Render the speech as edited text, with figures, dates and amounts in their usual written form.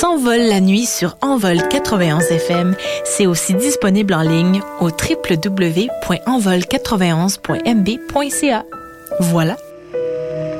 S'envole la nuit sur Envol 91 FM. C'est aussi disponible en ligne au www.envol91.mb.ca. Voilà,